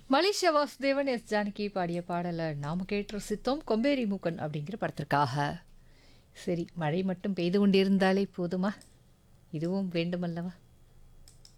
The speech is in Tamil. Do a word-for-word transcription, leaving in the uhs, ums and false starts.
மலேசியா வாசுதேவன் எஸ் ஜானகி பாடிய பாடலை நாம கேட்டு ரசித்தோம். கொம்பேரி மூக்கன் அப்படிங்கிற படத்திற்காக. சரி, மழை மட்டும் பெய்து கொண்டிருந்தாலே போதுமா? இதுவும் வேண்டுமல்லவா?